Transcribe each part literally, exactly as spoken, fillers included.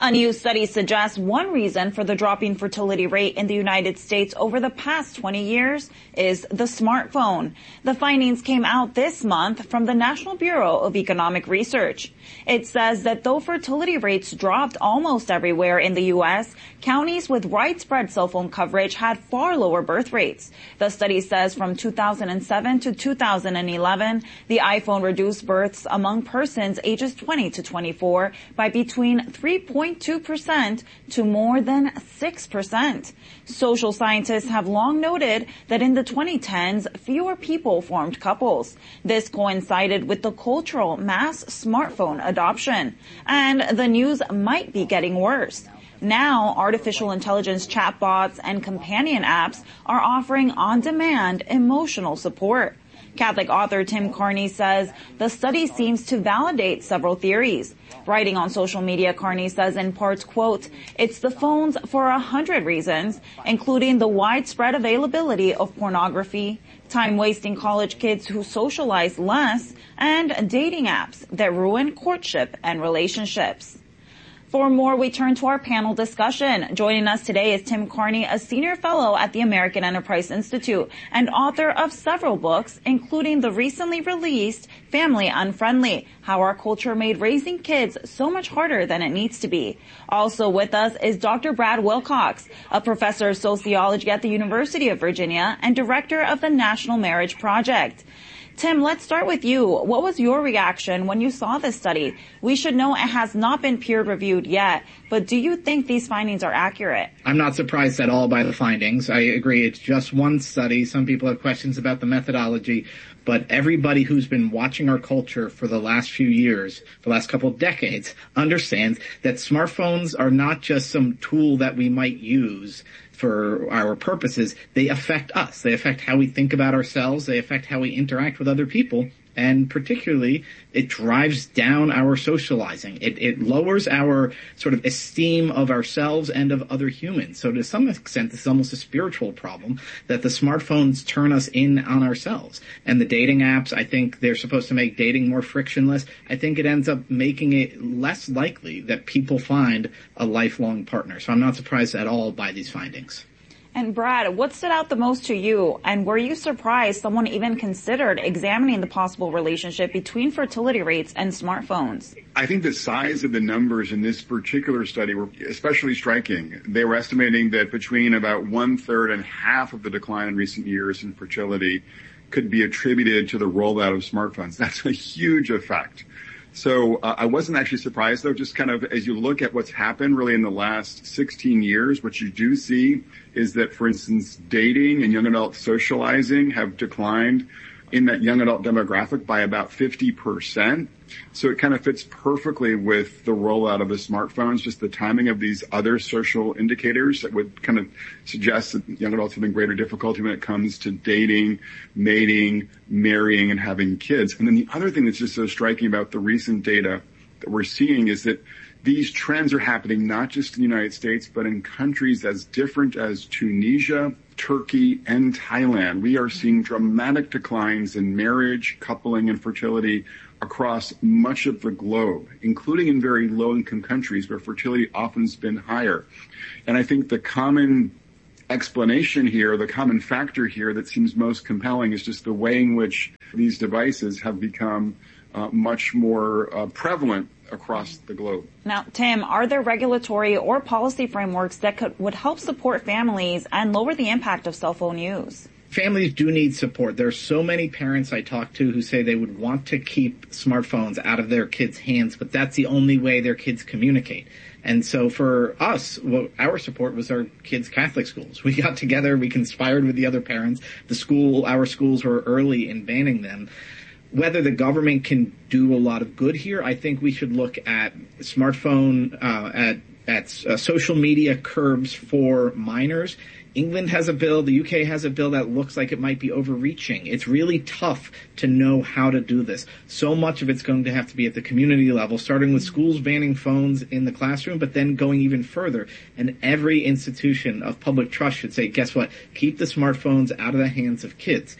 A new study suggests one reason for the dropping fertility rate in the United States over the past twenty years is the smartphone. The findings came out this month from the National Bureau of Economic Research. It says that though fertility rates dropped almost everywhere in the U S, counties with widespread cell phone coverage had far lower birth rates. The study says from two thousand seven to two thousand eleven, the iPhone reduced births among persons ages twenty to twenty-four by between three point two percent to more than six percent. Social scientists have long noted that in the twenty tens, fewer people formed couples. This coincided with the cultural mass smartphone adoption. And the news might be getting worse. Now, artificial intelligence chatbots and companion apps are offering on-demand emotional support. Catholic author Tim Carney says the study seems to validate several theories. Writing on social media, Carney says in part, quote, "It's the phones for a hundred reasons, including the widespread availability of pornography, time-wasting college kids who socialize less, and dating apps that ruin courtship and relationships." For more, we turn to our panel discussion. Joining us today is Tim Carney, a senior fellow at the American Enterprise Institute and author of several books, including the recently released Family Unfriendly: How Our Culture Made Raising Kids So Much Harder Than It Needs to Be. Also with us is Doctor Brad Wilcox, a professor of sociology at the University of Virginia and director of the National Marriage Project. Tim, let's start with you. What was your reaction when you saw this study? We should know it has not been peer-reviewed yet, but do you think these findings are accurate? I'm not surprised at all by the findings. I agree, it's just one study. Some people have questions about the methodology, but everybody who's been watching our culture for the last few years, for the last couple of decades, understands that smartphones are not just some tool that we might use for our purposes. They affect us. They affect how we think about ourselves. They affect how we interact with other people. And particularly, it drives down our socializing. It, it lowers our sort of esteem of ourselves and of other humans. So to some extent, this is almost a spiritual problem that the smartphones turn us in on ourselves. And the dating apps, I think they're supposed to make dating more frictionless. I think it ends up making it less likely that people find a lifelong partner. So I'm not surprised at all by these findings. And Brad, what stood out the most to you? And were you surprised someone even considered examining the possible relationship between fertility rates and smartphones? I think the size of the numbers in this particular study were especially striking. They were estimating that between about one-third and half of the decline in recent years in fertility could be attributed to the rollout of smartphones. That's a huge effect. So uh, I wasn't actually surprised, though, just kind of as you look at what's happened really in the last sixteen years, what you do see is that, for instance, dating and young adult socializing have declined in that young adult demographic by about fifty percent. So it kind of fits perfectly with the rollout of the smartphones, just the timing of these other social indicators that would kind of suggest that young adults have greater difficulty when it comes to dating, mating, marrying, and having kids. And then the other thing that's just so striking about the recent data that we're seeing is that these trends are happening not just in the United States, but in countries as different as Tunisia, Turkey, and Thailand. We are seeing dramatic declines in marriage, coupling, and fertility across much of the globe, including in very low-income countries where fertility often has been higher. And I think the common explanation here, the common factor here that seems most compelling is just the way in which these devices have become uh, much more uh, prevalent across the globe. Now, Tim, are there regulatory or policy frameworks that could, would help support families and lower the impact of cell phone use? Families do need support. There are so many parents I talk to who say they would want to keep smartphones out of their kids' hands, but that's the only way their kids communicate. And so for us, well, our support was our kids' Catholic schools. We got together, we conspired with the other parents. The school, our schools were early in banning them. Whether the government can do a lot of good here, I think we should look at smartphone, uh, at, at uh, social media curbs for minors. England has a bill, the U K has a bill that looks like it might be overreaching. It's really tough to know how to do this. So much of it's going to have to be at the community level, starting with schools banning phones in the classroom, but then going even further. And every institution of public trust should say, guess what? Keep the smartphones out of the hands of kids.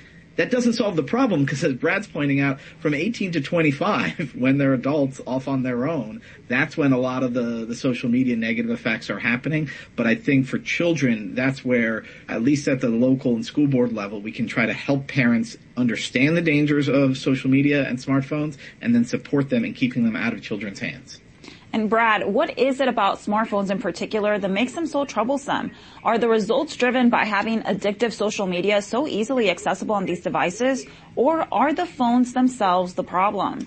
That doesn't solve the problem because, as Brad's pointing out, from eighteen to twenty-five, when they're adults off on their own, that's when a lot of the, the social media negative effects are happening. But I think for children, that's where, at least at the local and school board level, we can try to help parents understand the dangers of social media and smartphones and then support them in keeping them out of children's hands. And Brad, what is it about smartphones in particular that makes them so troublesome? Are the results driven by having addictive social media so easily accessible on these devices, or are the phones themselves the problem?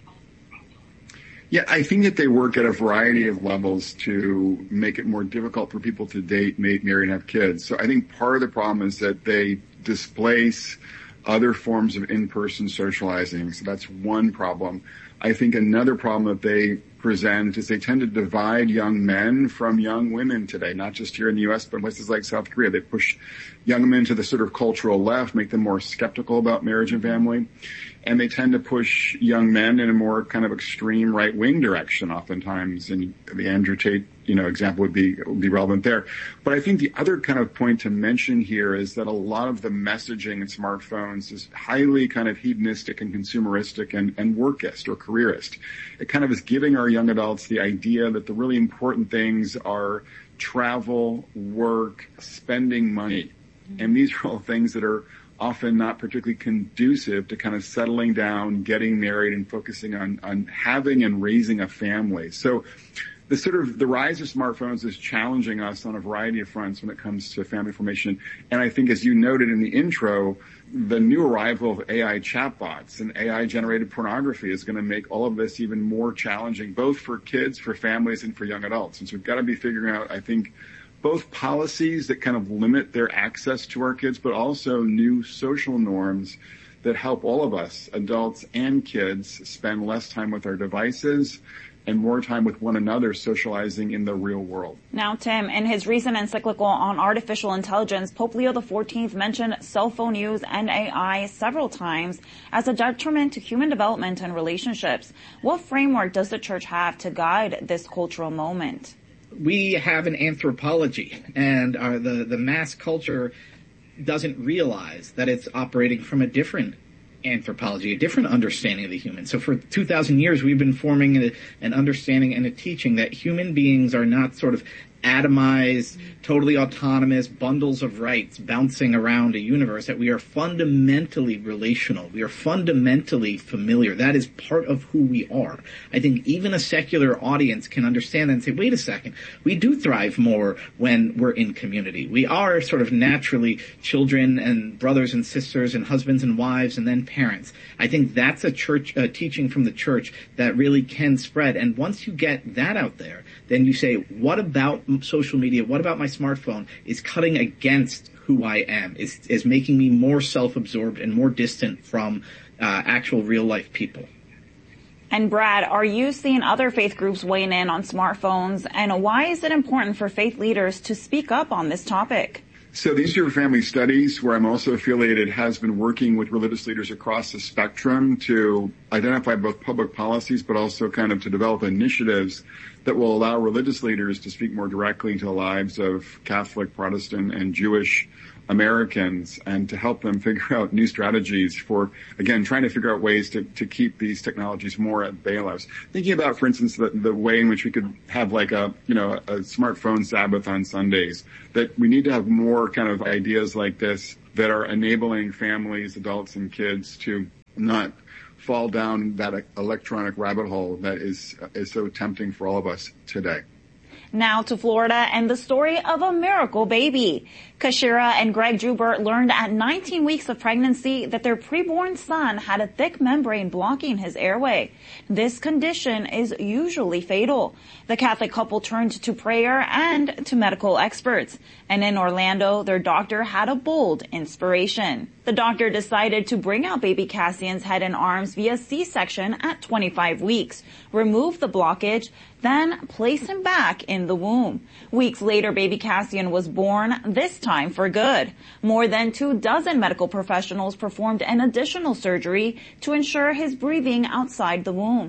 Yeah, I think that they work at a variety of levels to make it more difficult for people to date, mate, marry, and have kids. So I think part of the problem is that they displace other forms of in-person socializing. So that's one problem. I think another problem that they present is they tend to divide young men from young women today, not just here in the U S, but in places like South Korea. They push young men to the sort of cultural left, make them more skeptical about marriage and family. And they tend to push young men in a more kind of extreme right-wing direction oftentimes. And the Andrew Tate, you know, example would be, would be relevant there. But I think the other kind of point to mention here is that a lot of the messaging in smartphones is highly kind of hedonistic and consumeristic and, and workist or careerist. It kind of is giving our young adults the idea that the really important things are travel, work, spending money. And these are all things that are often not particularly conducive to kind of settling down, getting married, and focusing on, on having and raising a family. So the sort of the rise of smartphones is challenging us on a variety of fronts when it comes to family formation. And I think, as you noted in the intro, the new arrival of A I chatbots and A I-generated pornography is going to make all of this even more challenging, both for kids, for families, and for young adults. And so we've got to be figuring out, I think, both policies that kind of limit their access to our kids, but also new social norms that help all of us, adults and kids, spend less time with our devices and more time with one another socializing in the real world. Now, Tim, in his recent encyclical on artificial intelligence, Pope Leo the fourteenth mentioned cell phone use and A I several times as a detriment to human development and relationships. What framework does the church have to guide this cultural moment? We have an anthropology, and our, the, the mass culture doesn't realize that it's operating from a different anthropology, a different understanding of the human. So for two thousand years, we've been forming a, an understanding and a teaching that human beings are not sort of atomized, totally autonomous bundles of rights bouncing around a universe, that we are fundamentally relational. We are fundamentally familiar. That is part of who we are. I think even a secular audience can understand that and say, wait a second, we do thrive more when we're in community. We are sort of naturally children and brothers and sisters and husbands and wives and then parents. I think that's a church, a teaching from the church that really can spread. And once you get that out there, then you say, what about social media, what about my smartphone is cutting against who I am, is, is making me more self-absorbed and more distant from uh, actual real-life people. And Brad, are you seeing other faith groups weighing in on smartphones, and why is it important for faith leaders to speak up on this topic? So the Institute for Family Studies, where I'm also affiliated, has been working with religious leaders across the spectrum to identify both public policies, but also kind of to develop initiatives that will allow religious leaders to speak more directly to the lives of Catholic, Protestant, and Jewish Americans, and to help them figure out new strategies for, again, trying to figure out ways to, to keep these technologies more at bay lives. Thinking about, for instance, the, the way in which we could have like a, you know, a smartphone Sabbath on Sundays, that we need to have more kind of ideas like this that are enabling families, adults, and kids to not fall down that electronic rabbit hole that is, is so tempting for all of us today. Now to Florida and the story of a miracle baby. Kashira and Greg Joubert learned at nineteen weeks of pregnancy that their preborn son had a thick membrane blocking his airway. This condition is usually fatal. The Catholic couple turned to prayer and to medical experts. And in Orlando, their doctor had a bold inspiration. The doctor decided to bring out baby Cassian's head and arms via C-section at twenty-five weeks, remove the blockage, then place him back in the womb. Weeks later, baby Cassian was born, this time for good. More than two dozen medical professionals performed an additional surgery to ensure his breathing outside the womb.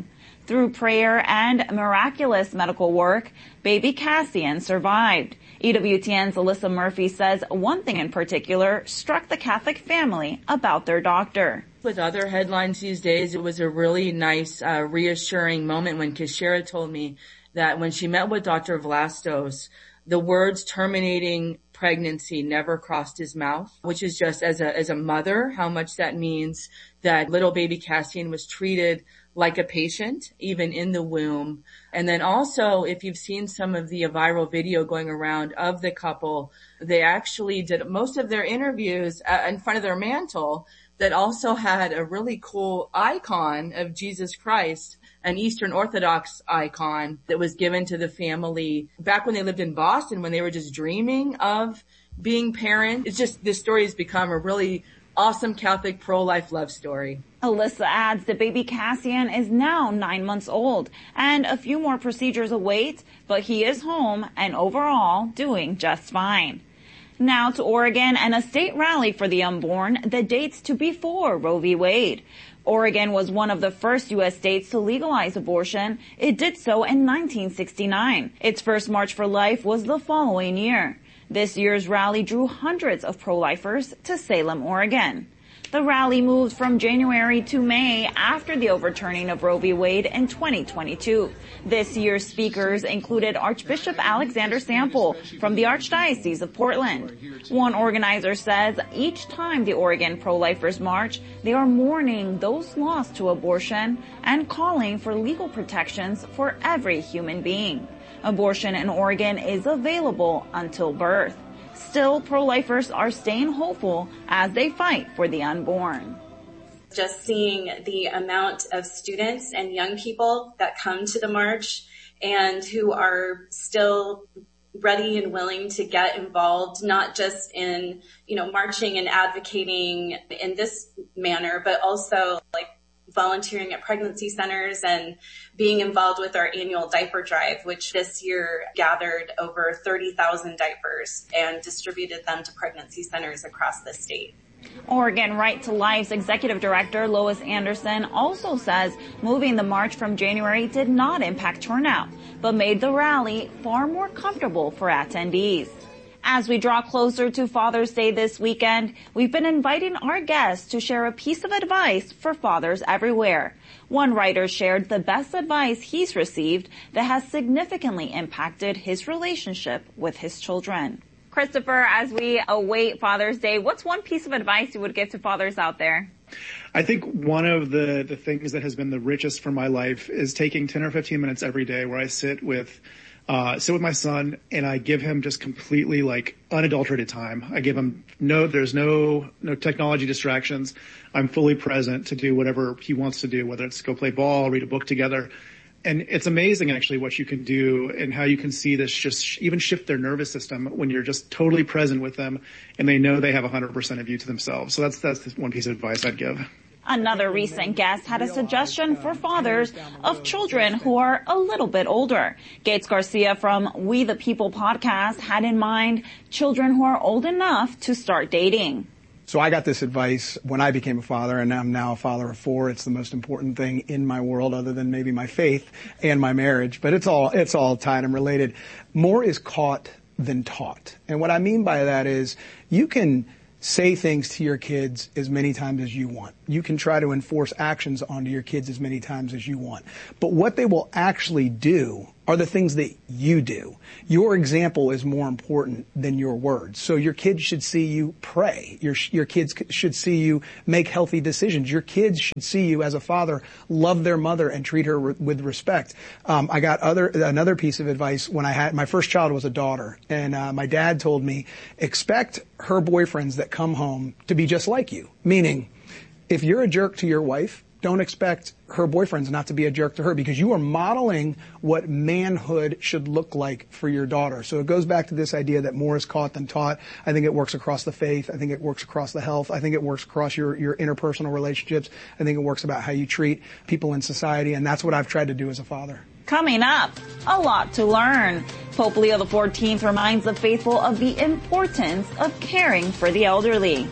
Through prayer and miraculous medical work, baby Cassian survived. E W T N's Alyssa Murphy says one thing in particular struck the Catholic family about their doctor. With other headlines these days, it was a really nice, uh, reassuring moment when Kishara told me that when she met with Doctor Vlastos, the words terminating pregnancy never crossed his mouth, which is just as a, as a mother, how much that means that little baby Cassian was treated like a patient, even in the womb. And then also, if you've seen some of the viral video going around of the couple, they actually did most of their interviews uh, in front of their mantle that also had a really cool icon of Jesus Christ, an Eastern Orthodox icon that was given to the family back when they lived in Boston, when they were just dreaming of being parents. It's just, this story has become a really awesome Catholic pro-life love story. Alyssa adds that baby Cassian is now nine months old and a few more procedures await, but he is home and overall doing just fine. Now to Oregon and a state rally for the unborn that dates to before Roe v. Wade. Oregon was one of the first U S states to legalize abortion. It did so in nineteen sixty-nine. Its first March for Life was the following year. This year's rally drew hundreds of pro-lifers to Salem, Oregon. The rally moved from January to May after the overturning of Roe v. Wade in twenty twenty-two. This year's speakers included Archbishop Alexander Sample from the Archdiocese of Portland. One organizer says each time the Oregon pro-lifers march, they are mourning those lost to abortion and calling for legal protections for every human being. Abortion in Oregon is available until birth. Still, pro-lifers are staying hopeful as they fight for the unborn. Just seeing the amount of students and young people that come to the march and who are still ready and willing to get involved, not just in, you know, marching and advocating in this manner, but also like volunteering at pregnancy centers and being involved with our annual diaper drive, which this year gathered over thirty thousand diapers and distributed them to pregnancy centers across the state. Oregon Right to Life's executive director, Lois Anderson, also says moving the march from January did not impact turnout, but made the rally far more comfortable for attendees. As we draw closer to Father's Day this weekend, we've been inviting our guests to share a piece of advice for fathers everywhere. One writer shared the best advice he's received that has significantly impacted his relationship with his children. Christopher, as we await Father's Day, what's one piece of advice you would give to fathers out there? I think one of the, the things that has been the richest for my life is taking ten or fifteen minutes every day where I sit with Uh, sit with my son and I give him just completely like unadulterated time. I give him no, there's no, no technology distractions. I'm fully present to do whatever he wants to do, whether it's go play ball, read a book together. And it's amazing actually what you can do and how you can see this just even shift their nervous system when you're just totally present with them and they know they have one hundred percent of you to themselves. So that's, that's the one piece of advice I'd give. Another recent guest had a suggestion for fathers of children who are a little bit older. Gates Garcia from We the People podcast had in mind children who are old enough to start dating. So I got this advice when I became a father, and I'm now a father of four. It's the most important thing in my world other than maybe my faith and my marriage, but it's all, it's all tied and related. More is caught than taught. And what I mean by that is you can say things to your kids as many times as you want. You can try to enforce actions onto your kids as many times as you want. But what they will actually do are the things that you do. Your example is more important than your words. So your kids should see you pray. Your, your kids should see you make healthy decisions. Your kids should see you as a father love their mother and treat her re- with respect. Um, I got other, another piece of advice when I had, my first child was a daughter, and uh, my dad told me, expect her boyfriends that come home to be just like you. Meaning, if you're a jerk to your wife, don't expect her boyfriends not to be a jerk to her, because you are modeling what manhood should look like for your daughter. So it goes back to this idea that more is caught than taught. I think it works across the faith. I think it works across the health. I think it works across your, your interpersonal relationships. I think it works about how you treat people in society, and that's what I've tried to do as a father. Coming up, a lot to learn. Pope Leo the fourteenth reminds the faithful of the importance of caring for the elderly.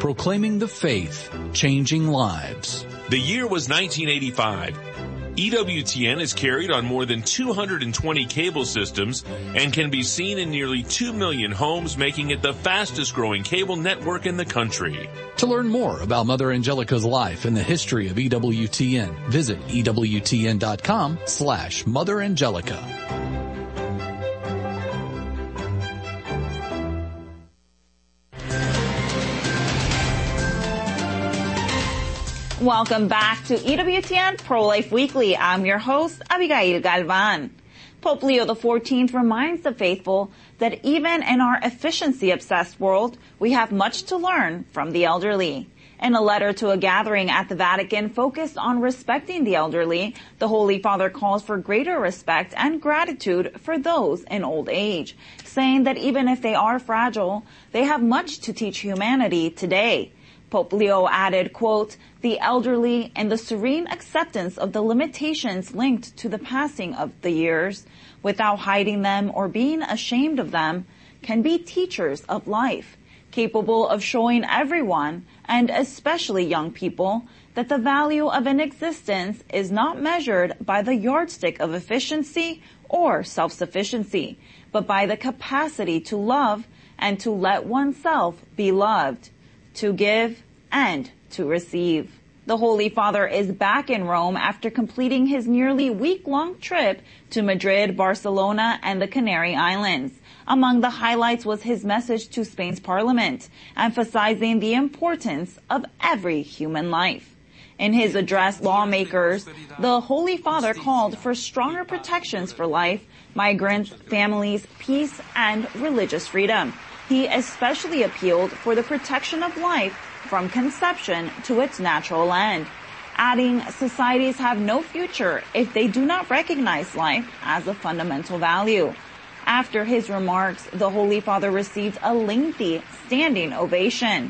proclaiming the faith, changing lives. The year was nineteen eighty-five. E W T N is carried on more than two hundred twenty cable systems and can be seen in nearly two million homes, making it the fastest growing cable network in the country. To learn more about Mother Angelica's life and the history of E W T N, visit E W T N dot com slash Mother Angelica. Welcome back to E W T N Pro-Life Weekly. I'm your host, Abigail Galvan. Pope Leo the fourteenth reminds the faithful that even in our efficiency-obsessed world, we have much to learn from the elderly. In a letter to a gathering at the Vatican focused on respecting the elderly, the Holy Father calls for greater respect and gratitude for those in old age, saying that even if they are fragile, they have much to teach humanity today. Pope Leo added, quote, "The elderly, and the serene acceptance of the limitations linked to the passing of the years, without hiding them or being ashamed of them, can be teachers of life, capable of showing everyone, and especially young people, that the value of an existence is not measured by the yardstick of efficiency or self-sufficiency, but by the capacity to love and to let oneself be loved, to give and to receive." The Holy Father is back in Rome after completing his nearly week-long trip to Madrid, Barcelona, and the Canary Islands. Among the highlights was his message to Spain's parliament, emphasizing the importance of every human life. In his address, lawmakers, the Holy Father called for stronger protections for life, migrants, families, peace, and religious freedom. He especially appealed for the protection of life from conception to its natural end, adding, societies have no future if they do not recognize life as a fundamental value. After his remarks, the Holy Father received a lengthy standing ovation.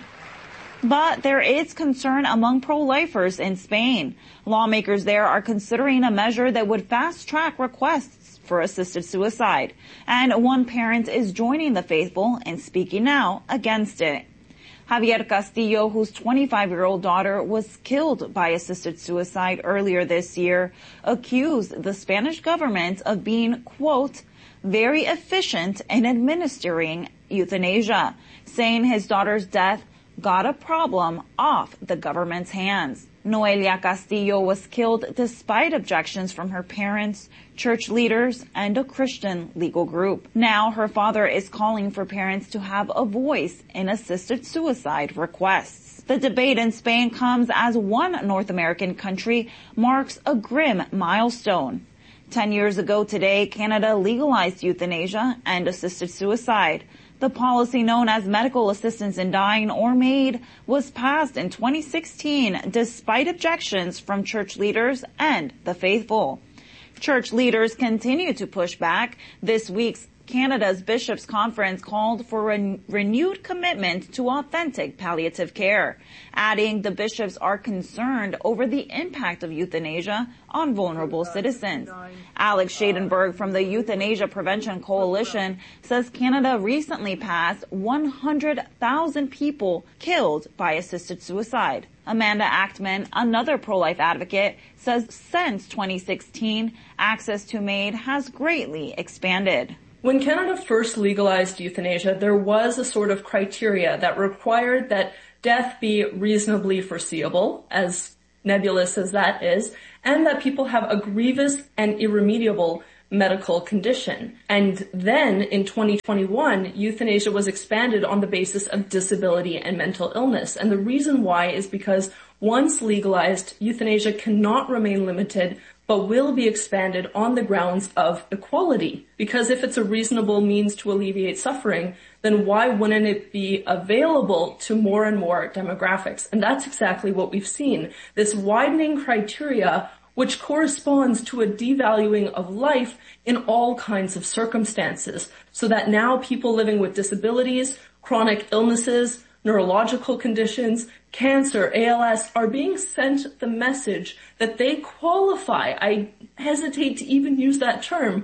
But there is concern among pro-lifers in Spain. Lawmakers there are considering a measure that would fast-track requests for assisted suicide, and one parent is joining the faithful in speaking out against it. Javier Castillo, whose twenty-five-year-old daughter was killed by assisted suicide earlier this year, accused the Spanish government of being, quote, very efficient in administering euthanasia, saying his daughter's death got a problem off the government's hands. Noelia Castillo was killed despite objections from her parents, church leaders, and a Christian legal group. Now her father is calling for parents to have a voice in assisted suicide requests. The debate in Spain comes as one North American country marks a grim milestone. Ten years ago today, Canada legalized euthanasia and assisted suicide. The policy known as medical assistance in dying or MAID was passed in twenty sixteen despite objections from church leaders and the faithful. Church leaders continue to push back. This week's Canada's Bishops' Conference called for a renewed commitment to authentic palliative care, adding the bishops are concerned over the impact of euthanasia on vulnerable citizens. Alex Schadenberg from the Euthanasia Prevention Coalition says Canada recently passed one hundred thousand people killed by assisted suicide. Amanda Achtman, another pro-life advocate, says since twenty sixteen, access to MAID has greatly expanded. When Canada first legalized euthanasia, there was a sort of criteria that required that death be reasonably foreseeable, as nebulous as that is, and that people have a grievous and irremediable medical condition. And then in twenty twenty-one, euthanasia was expanded on the basis of disability and mental illness. And the reason why is because once legalized, euthanasia cannot remain limited but will be expanded on the grounds of equality. Because if it's a reasonable means to alleviate suffering, then why wouldn't it be available to more and more demographics? And that's exactly what we've seen. This widening criteria, which corresponds to a devaluing of life in all kinds of circumstances, so that now people living with disabilities, chronic illnesses, neurological conditions, cancer, A L S, are being sent the message that they qualify, I hesitate to even use that term,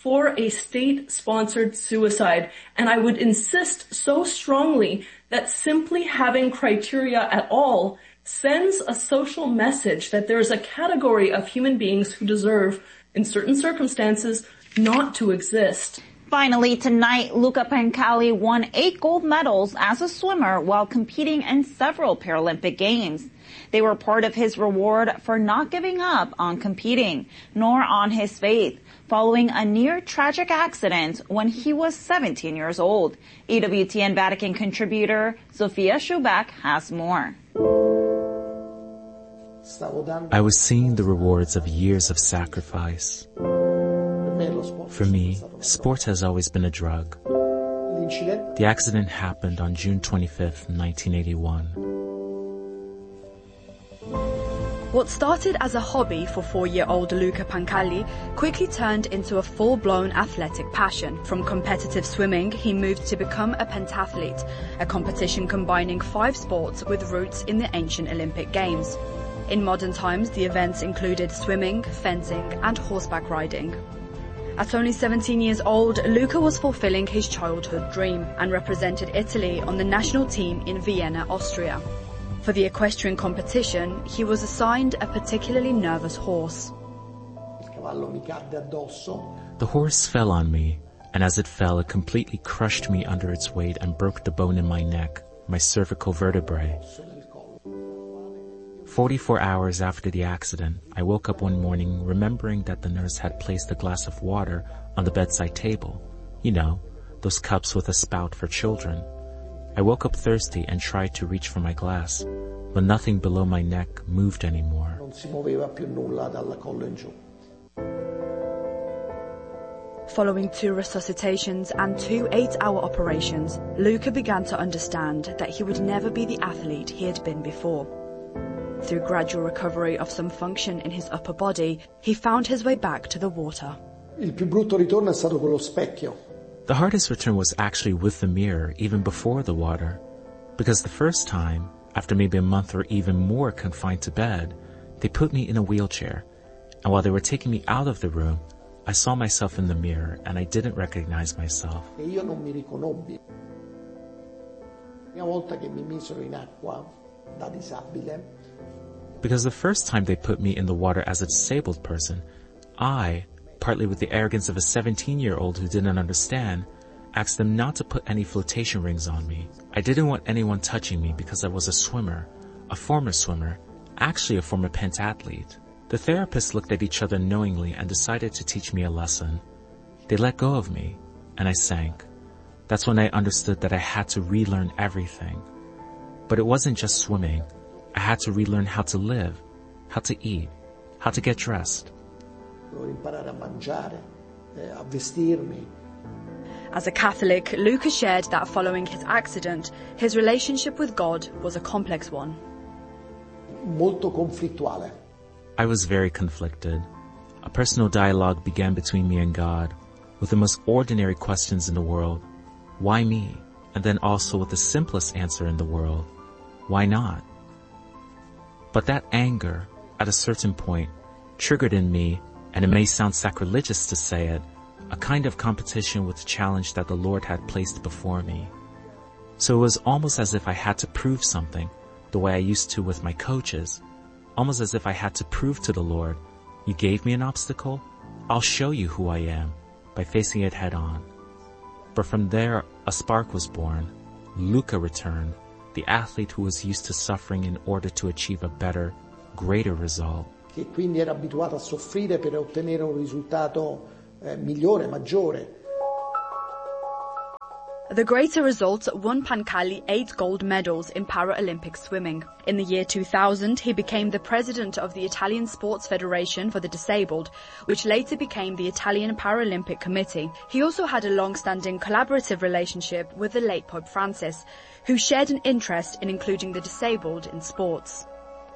for a state-sponsored suicide. And I would insist so strongly that simply having criteria at all sends a social message that there is a category of human beings who deserve, in certain circumstances, not to exist. Finally, tonight, Luca Pancalli won eight gold medals as a swimmer while competing in several Paralympic Games. They were part of his reward for not giving up on competing, nor on his faith, following a near-tragic accident when he was seventeen years old. E W T N Vatican contributor Sofia Schubeck has more. I was seeing the rewards of years of sacrifice. For me, sport has always been a drug. The accident happened on June twenty-fifth, nineteen eighty-one. What started as a hobby for four-year-old Luca Pancalli quickly turned into a full-blown athletic passion. From competitive swimming, he moved to become a pentathlete, a competition combining five sports with roots in the ancient Olympic Games. In modern times, the events included swimming, fencing, and horseback riding. At only seventeen years old, Luca was fulfilling his childhood dream and represented Italy on the national team in Vienna, Austria. For the equestrian competition, he was assigned a particularly nervous horse. The horse fell on me, and as it fell, it completely crushed me under its weight and broke the bone in my neck, my cervical vertebrae. Forty-four hours after the accident, I woke up one morning remembering that the nurse had placed a glass of water on the bedside table. You know, those cups with a spout for children. I woke up thirsty and tried to reach for my glass, but nothing below my neck moved anymore. Following two resuscitations and two eight-hour operations, Luca began to understand that he would never be the athlete he had been before. Through gradual recovery of some function in his upper body, he found his way back to the water. Il più brutto ritorno è stato quello specchio. The hardest return was actually with the mirror, even before the water. Because the first time, after maybe a month or even more confined to bed, they put me in a wheelchair. And while they were taking me out of the room, I saw myself in the mirror and I didn't recognize myself. E io non mi riconobbi. La prima volta che mi misero in acqua da disabile. Because the first time they put me in the water as a disabled person, I, partly with the arrogance of a seventeen-year-old who didn't understand, asked them not to put any flotation rings on me. I didn't want anyone touching me because I was a swimmer, a former swimmer, actually a former pentathlete. The therapists looked at each other knowingly and decided to teach me a lesson. They let go of me, and I sank. That's when I understood that I had to relearn everything. But it wasn't just swimming. I had to relearn how to live, how to eat, how to get dressed. As a Catholic, Luca shared that following his accident, his relationship with God was a complex one. Molto conflittuale. I was very conflicted. A personal dialogue began between me and God, with the most ordinary questions in the world. Why me? And then also with the simplest answer in the world. Why not? But that anger, at a certain point, triggered in me, and it may sound sacrilegious to say it, a kind of competition with the challenge that the Lord had placed before me. So it was almost as if I had to prove something, the way I used to with my coaches, almost as if I had to prove to the Lord, you gave me an obstacle, I'll show you who I am, by facing it head on. But from there, a spark was born. Luca returned, the athlete who was used to suffering in order to achieve a better, greater result. Che quindi era abituato a soffrire per ottenere un risultato eh, migliore, maggiore. The greater result won Pancalli eight gold medals in Paralympic swimming. In the year two thousand, he became the president of the Italian Sports Federation for the Disabled, which later became the Italian Paralympic Committee. He also had a long-standing collaborative relationship with the late Pope Francis, who shared an interest in including the disabled in sports.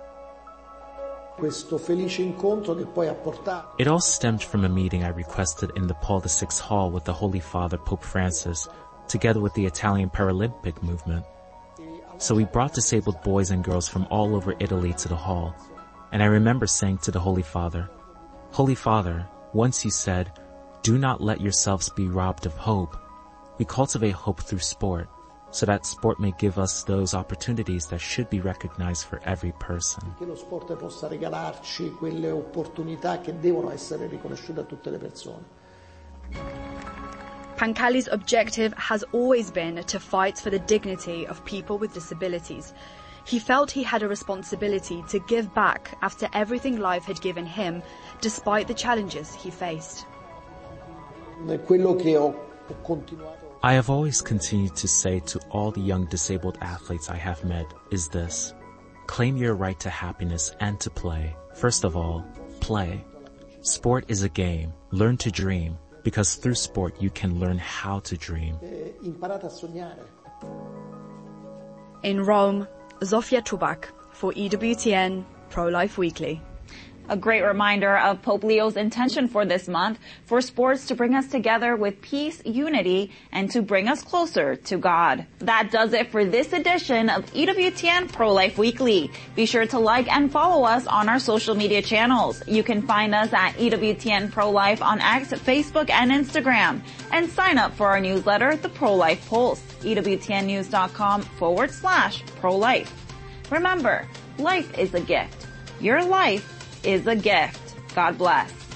It all stemmed from a meeting I requested in the Paul the Sixth Hall with the Holy Father, Pope Francis, together with the Italian Paralympic movement. So we brought disabled boys and girls from all over Italy to the hall, and I remember saying to the Holy Father, Holy Father, once you said, Do not let yourselves be robbed of hope. We cultivate hope through sport, so that sport may give us those opportunities that should be recognized for every person. Che lo sport possa regalarci quelle opportunità che devono essere riconosciute a tutte le persone. Pancalli's objective has always been to fight for the dignity of people with disabilities. He felt he had a responsibility to give back after everything life had given him, despite the challenges he faced. Quello che ho continuato I have always continued to say to all the young disabled athletes I have met is this: claim your right to happiness and to play. First of all, play. Sport is a game. Learn to dream, because through sport you can learn how to dream. Imparate a sognare. In Rome, Zofia Tubak for E W T N Pro-Life Weekly. A great reminder of Pope Leo's intention for this month, for sports to bring us together with peace, unity, and to bring us closer to God. That does it for this edition of E W T N Pro-Life Weekly. Be sure to like and follow us on our social media channels. You can find us at E W T N Pro-Life on X, Facebook, and Instagram. And sign up for our newsletter, The Pro-Life Pulse, EWTNnews.com forward slash pro-life. Remember, life is a gift. Your life is a gift. God bless.